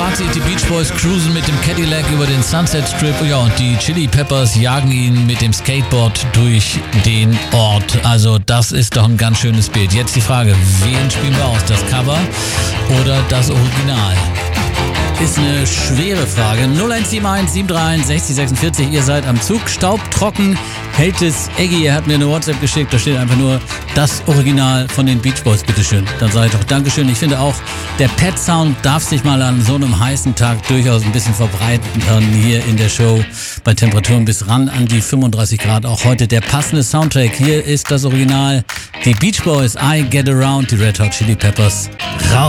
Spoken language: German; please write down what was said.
Fazit, die Beach Boys cruisen mit dem Cadillac über den Sunset Strip, ja, und die Chili Peppers jagen ihn mit dem Skateboard durch den Ort. Also das ist doch ein ganz schönes Bild. Jetzt die Frage, wen spielen wir aus, das Cover oder das Original? Ist eine schwere Frage. 0171 731 60 46. Ihr seid am Zug. Staubtrocken hält es Eggy. Er hat mir eine WhatsApp geschickt. Da steht einfach nur das Original von den Beach Boys. Bitteschön. Dann sage ich doch Dankeschön. Ich finde auch, der Pet-Sound darf sich mal an so einem heißen Tag durchaus ein bisschen verbreiten hier in der Show. Bei Temperaturen bis ran an die 35 Grad. Auch heute der passende Soundtrack. Hier ist das Original. Die Beach Boys, I Get Around, die Red Hot Chili Peppers. Raus!